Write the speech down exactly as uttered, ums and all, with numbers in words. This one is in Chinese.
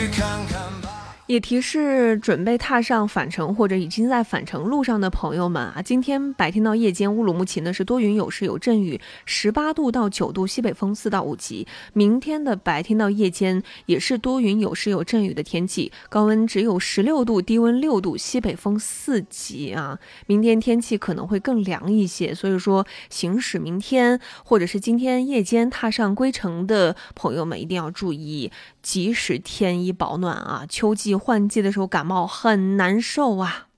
也提示准备踏上返程或者已经在返程路上的朋友们啊，今天白天到夜间乌鲁木齐呢是多云有时有阵雨，十八度到九度，西北风四到五级。明天的白天到夜间也是多云有时有阵雨的天气，高温只有十六度，低温六度，西北风四级啊。明天天气可能会更凉一些，所以说行驶明天或者是今天夜间踏上归程的朋友们一定要注意，及时添衣保暖啊，秋季换季的时候感冒很难受啊。